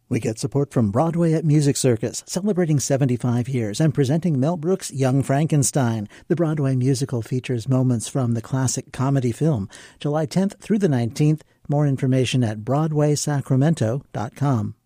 We get support from Broadway at Music Circus, celebrating 75 years and presenting Mel Brooks' Young Frankenstein. The Broadway musical features moments from the classic comedy film. July 10th through the 19th. More information at BroadwaySacramento.com.